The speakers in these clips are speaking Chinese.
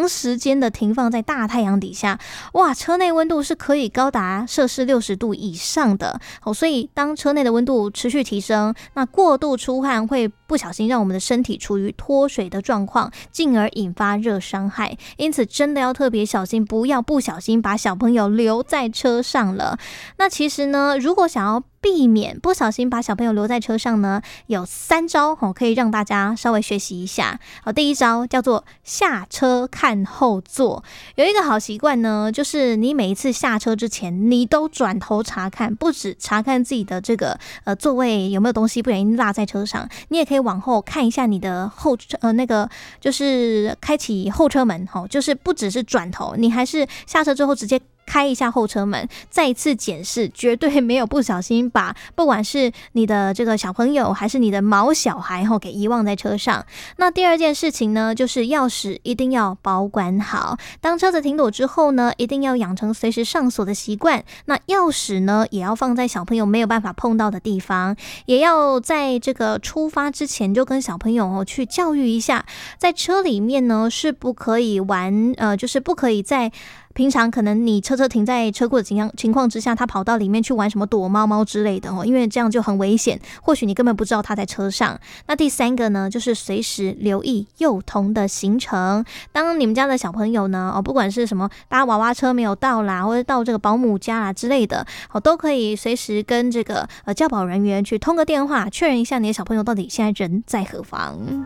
长时间的停放在大太阳底下，哇，车内温度是可以高达摄氏60度以上的。所以当车内的温度持续提升，那过度出汗会不小心让我们的身体处于脱水的状况，进而引发热伤害。因此真的要特别小心，不要不小心把小朋友留在车上了。那其实呢，如果想要避免不小心把小朋友留在车上呢，有3招可以让大家稍微学习一下。第一招叫做下车看后座。有一个好习惯呢，就是你每一次下车之前，你都转头查看，不止查看自己的这个座位有没有东西不小心落在车上，你也可以往后看一下你的后那个就是开启后车门，就是不只是转头，你还是下车之后直接开一下后车门，再一次检视，绝对没有不小心把不管是你的这个小朋友还是你的毛小孩给遗忘在车上。那第二件事情呢，就是钥匙一定要保管好。当车子停躲之后呢，一定要养成随时上锁的习惯。那钥匙呢，也要放在小朋友没有办法碰到的地方，也要在这个出发之前就跟小朋友去教育一下，在车里面呢是不可以玩就是不可以在平常可能你车停在车库的情况之下，他跑到里面去玩什么躲猫猫之类的因为这样就很危险，或许你根本不知道他在车上。那第3个呢，就是随时留意幼童的行程。当你们家的小朋友呢不管是什么搭娃娃车没有到啦，或者到这个保姆家啦之类的都可以随时跟这个教保人员去通个电话，确认一下你的小朋友到底现在人在何方。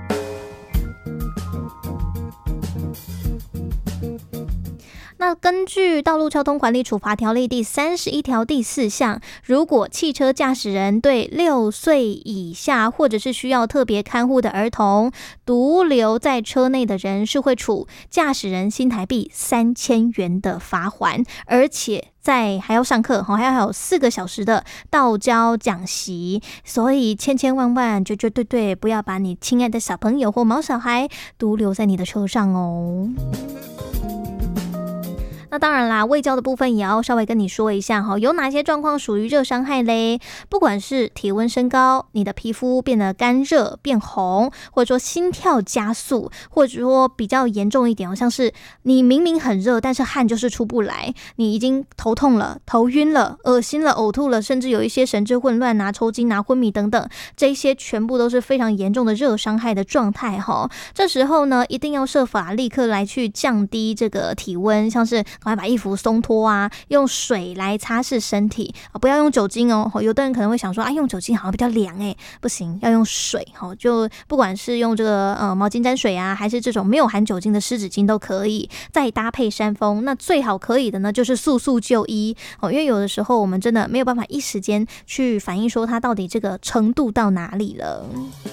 那根据《道路交通管理处罚条例》第31条第4项，如果汽车驾驶人对6岁以下或者是需要特别看护的儿童独留在车内的人，是会处驾驶人新台币3000元的罚锾，而且还要上课，还要有4个小时的道交讲习。所以千万绝对不要把你亲爱的小朋友或毛小孩独留在你的车上哦。那当然啦，卫教的部分也要稍微跟你说一下有哪些状况属于热伤害嘞？不管是体温升高，你的皮肤变得干热变红，或者说心跳加速，或者说比较严重一点像是你明明很热，但是汗就是出不来，你已经头痛了、头晕了、恶心了、呕吐了，甚至有一些神志混乱抽筋昏迷等等，这些全部都是非常严重的热伤害的状态这时候呢，一定要设法立刻来去降低这个体温，像是赶快把衣服松脱啊，用水来擦拭身体不要用酒精有的人可能会想说用酒精好像比较凉不行，要用水就不管是用这个毛巾沾水啊，还是这种没有含酒精的湿纸巾都可以，再搭配扇风。那最好可以的呢，就是速就医因为有的时候我们真的没有办法一时间去反映说它到底这个程度到哪里了。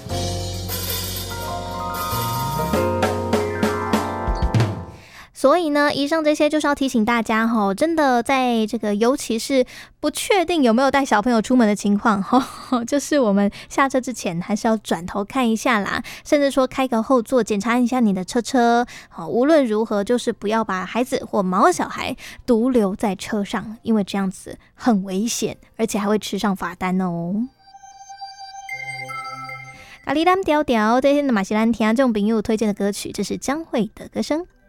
所以呢，以上这些就是要提醒大家真的在这个尤其是不确定有没有带小朋友出门的情况就是我们下车之前还是要转头看一下啦，甚至说开个后座检查一下你的车无论如何就是不要把孩子或毛小孩独留在车上，因为这样子很危险，而且还会吃上罚单哦。咖喱蓝调调，这些马西兰听众朋友推荐的歌曲，这是江蕙的歌声。